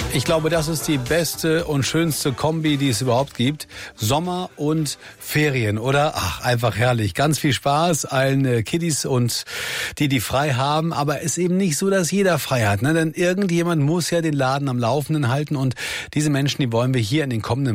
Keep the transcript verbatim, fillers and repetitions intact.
Ich glaube, das ist die beste und schönste Kombi, die es überhaupt gibt. Sommer und Ferien, oder? Ach, einfach herrlich. Ganz viel Spaß allen äh, Kiddies und die, die frei haben. Aber es ist eben nicht so, dass jeder frei hat, ne? Denn irgendjemand muss ja den Laden am Laufenden halten. Und diese Menschen, die wollen wir hier in den kommenden